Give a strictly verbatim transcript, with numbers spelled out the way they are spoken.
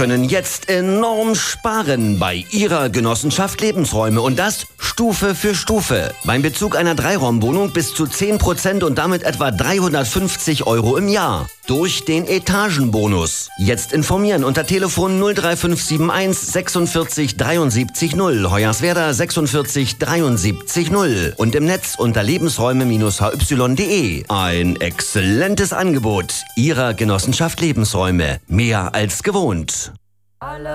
Können jetzt enorm sparen bei Ihrer Genossenschaft Lebensräume und das Stufe für Stufe. Beim Bezug einer Dreiraumwohnung bis zu zehn Prozent und damit etwa dreihundertfünfzig Euro im Jahr. Durch den Etagenbonus. Jetzt informieren unter Telefon null drei fünf sieben eins sechsundvierzig dreiundsiebzig null, Hoyerswerda sechsundvierzig dreiundsiebzig null und im Netz unter lebensräume Bindestrich h y punkt de. Ein exzellentes Angebot Ihrer Genossenschaft Lebensräume. Mehr als gewohnt.